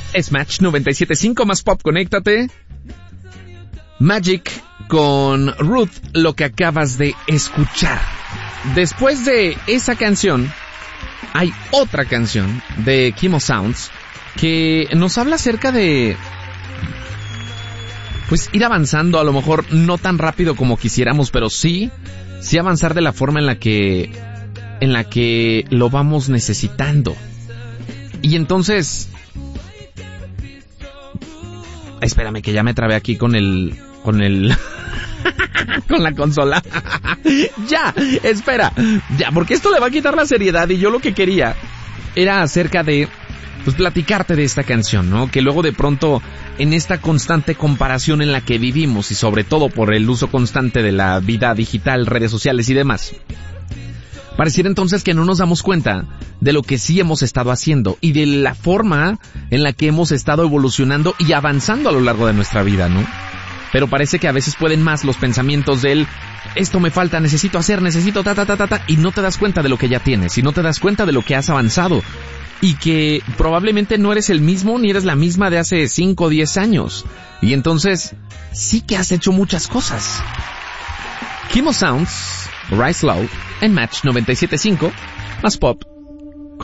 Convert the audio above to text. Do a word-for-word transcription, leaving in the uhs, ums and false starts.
Es Match noventa y siete punto cinco más pop, conéctate. Magic con Ruth, lo que acabas de escuchar. Después de esa canción, hay otra canción de Kimo Sounds que nos habla acerca de, pues, ir avanzando, a lo mejor no tan rápido como quisiéramos, pero sí, sí avanzar de la forma en la que, en la que lo vamos necesitando. Y entonces, espérame que ya me trabé aquí con el, con el, con la consola. Ya, espera, ya, porque esto le va a quitar la seriedad y yo lo que quería era acerca de, pues, platicarte de esta canción, ¿no? Que luego de pronto, en esta constante comparación en la que vivimos y sobre todo por el uso constante de la vida digital, redes sociales y demás, pareciera entonces que no nos damos cuenta de lo que sí hemos estado haciendo y de la forma en la que hemos estado evolucionando y avanzando a lo largo de nuestra vida, ¿no? Pero parece que a veces pueden más los pensamientos del esto me falta, necesito hacer, necesito ta ta ta ta ta, y no te das cuenta de lo que ya tienes, y no te das cuenta de lo que has avanzado, y que probablemente no eres el mismo ni eres la misma de hace cinco o diez años. Y entonces sí que has hecho muchas cosas. Kimo Sounds, Rise Low, en Match noventa y siete punto cinco, más pop.